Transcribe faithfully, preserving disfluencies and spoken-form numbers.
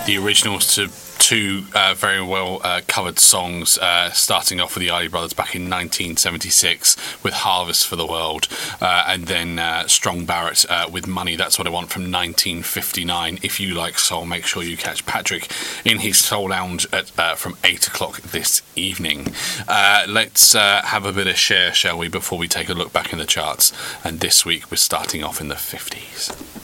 the originals to two uh, very well uh, covered songs, uh, starting off with the Isley Brothers back in nineteen seventy-six with Harvest for the World, uh, and then uh, Strong Barrett uh, with Money, That's What I Want from nineteen fifty-nine. If you like soul, make sure you catch Patrick in his Soul Lounge at, uh, from eight o'clock this evening. Uh, let's uh, have a bit of share, shall we, before we take a look back in the charts. And this week we're starting off in the fifties.